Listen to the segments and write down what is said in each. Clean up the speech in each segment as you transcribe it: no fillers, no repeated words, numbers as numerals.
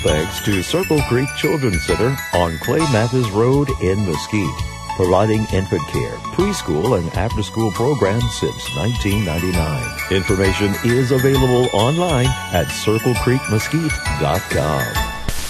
Thanks to Circle Creek Children's Center on Clay Mathis Road in Mesquite, providing infant care, preschool, and after-school programs since 1999. Information is available online at circlecreekmesquite.com.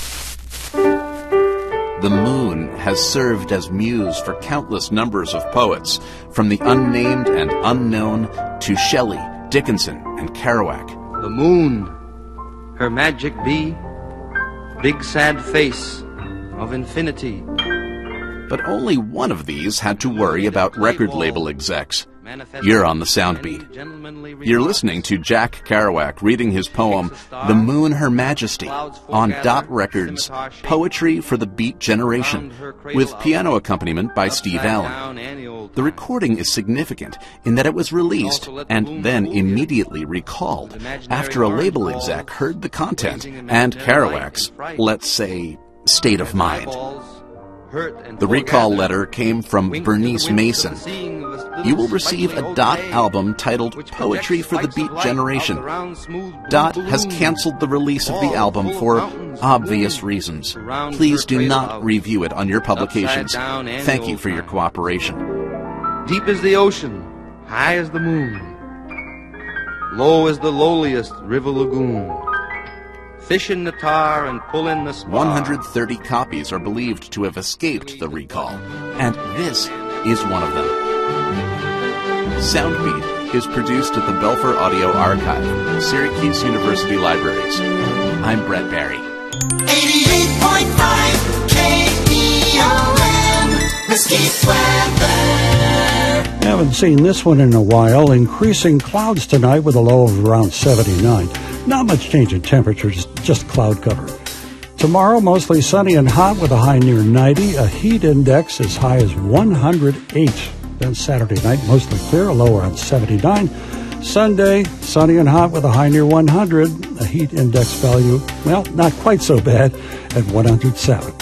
The moon has served as muse for countless numbers of poets, from the unnamed and unknown to Shelley, Dickinson, and Kerouac. The moon, her magic bee, big sad face of infinity. But only one of these had to worry about record label execs. You're on the Soundbeat. You're listening to Jack Kerouac reading his poem, The Moon, Her Majesty, on Dot Records, Poetry for the Beat Generation, with piano accompaniment by Steve Allen. The recording is significant in that it was released and then immediately recalled after a label exec heard the content and Kerouac's, let's say, state of mind. The recall letter came from Bernice Mason. You will receive a Dot album titled Poetry for the Beat Generation. Dot has canceled the release of the album for obvious reasons. Please do not review it on your publications. Thank you for your cooperation. Deep is the ocean, high as the moon, low as the lowliest river lagoon. Fish in the tar and pull in the spar. 130 copies are believed to have escaped the recall, and this is one of them. Soundbeat is produced at the Belfer Audio Archive, Syracuse University Libraries. I'm Brett Barry. 88.5 KPOM, Mesquite weather. Haven't seen this one in a while. Increasing clouds tonight with a low of around 79. Not much change in temperatures, just cloud cover. Tomorrow, mostly sunny and hot with a high near 90. A heat index as high as 108. Then Saturday night, mostly clear, a low around 79. Sunday, sunny and hot with a high near 100. A heat index value, well, not quite so bad, at 107.